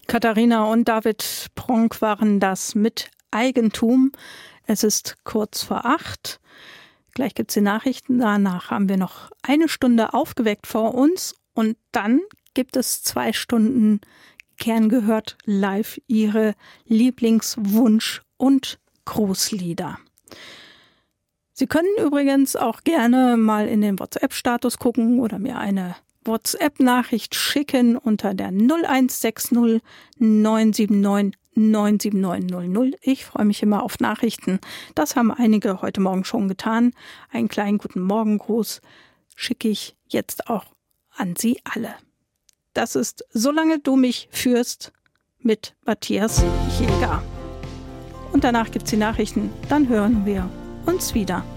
Katharina und David Pronk waren das mit Eigentum. Es ist kurz vor 8. Gleich gibt's die Nachrichten. Danach haben wir noch eine Stunde aufgeweckt vor uns. Und dann gibt es 2 Stunden Kerngehört live Ihre Lieblingswunsch- und Grußlieder. Sie können übrigens auch gerne mal in den WhatsApp-Status gucken oder mir eine WhatsApp-Nachricht schicken unter der 0160 979 97900. Ich freue mich immer auf Nachrichten. Das haben einige heute Morgen schon getan. Einen kleinen guten Morgengruß schicke ich jetzt auch an Sie alle. Das ist Solange du mich führst mit Matthias Jäger. Und danach gibt's die Nachrichten. Dann hören wir uns wieder.